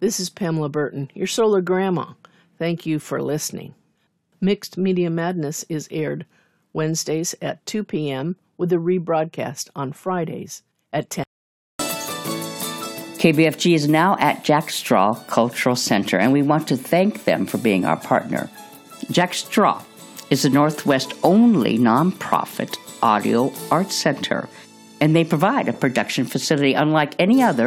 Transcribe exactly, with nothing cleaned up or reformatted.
This is Pamela Burton, your solar grandma. Thank you for listening. Mixed Media Madness is aired Wednesdays at two p.m. with a rebroadcast on Fridays at ten. K B F G is now at Jack Straw Cultural Center, and we want to thank them for being our partner. Jack Straw is the Northwest only nonprofit audio art center, and they provide a production facility unlike any other